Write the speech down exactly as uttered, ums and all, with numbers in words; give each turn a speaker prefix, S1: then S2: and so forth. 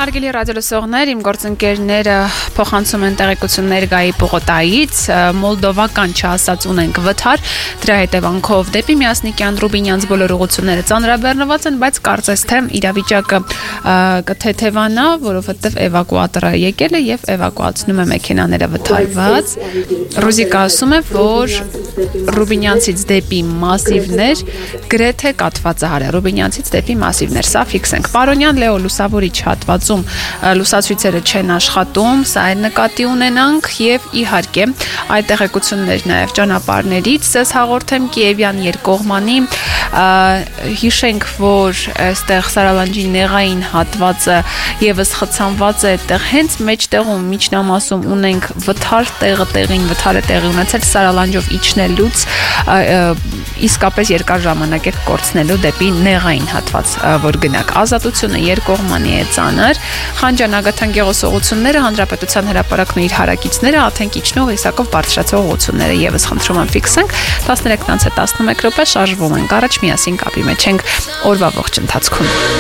S1: Հարգելի ռադիոլսողներ, իմ գործընկերները փոխանցում են տեղեկություններ Գայի պողոտայից, մոլդովական չհասած ունենք վթար, դրա հետևանքով դեպի Միասնիկյան Ռուբինյանց բոլոր ուղղությունները ծանրաբեռնված են, բայց կարծես թե իրավիճակը կթեթևանա, որովհետև էվակուատորը եկել է եւ էվակուացնում է մեքենաները վթարված։ Ռուզիկա ասում է, որ Ռուբինյանցից դեպի Մասիվներ գրեթե կաթվածահար է, Ռուբինյանցից դեպի Մասիվներ, սա ֆիքս ենք։ Պարոնյան Լեո Լուսավորիչ հատվածում լուսացույցերը չեն աշխատում, սա էլ նկատի ունենանք եւ իհարկե այդ տեղեկություններ նաեւ ճանապարհներից ցես հաղորդեմ Կիևյան երկկողմանի հիշենք, որ այստեղ Սարալանջի նեղային հատվածը եւս խցանված է, այդտեղ հենց մեջտեղում միջնամասում ունենք վթար տեղը տեղին վթարը տեղի ունեցել Սարալանջով իջնելուց իսկապես երկար ժամանակ է կորցնելու դեպի նեղային հատված, որ գնաք ազատությունը երկկողմանի է ծանր Խանջան Ագաթան գեղոսողությունները հանրապետության հրապարակն ու իր հարակիցները Աթենք իջնող Իսակով բարձրացող ուղղությունները եւս խնդրում եմ ֆիքսենք տասներեքից տասնմեկ րոպե շարժվում ենք առաջ միասին կապի մեջ ենք օրվա ողջ ընթացքում